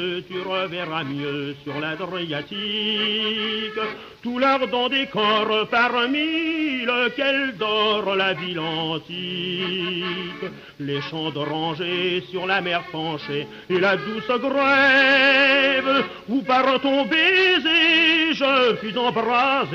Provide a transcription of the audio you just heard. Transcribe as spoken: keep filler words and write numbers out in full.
Tu reverras mieux sur l'Adriatique tout l'ardent décor parmi lequel dort la ville antique. Les champs d'orangers sur la mer penchée et la douce grève où par ton baiser je fus embrasé.